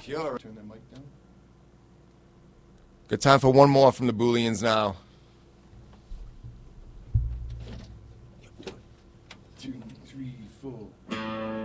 Pure. Turn that mic down. Good time for one more from the Booleans now. 2, 3, 4.